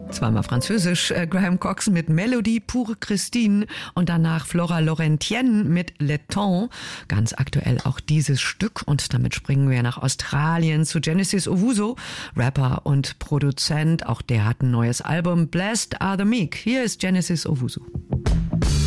Zweimal französisch, Graham Cox mit Melodie pour Christine und danach Flora Laurentienne mit Le Temps. Ganz aktuell auch dieses Stück und damit springen wir nach Australien zu Genesis Owusu, Rapper und Produzent. Auch der hat ein neues Album, Blessed Are the Meek. Hier ist Genesis Owusu.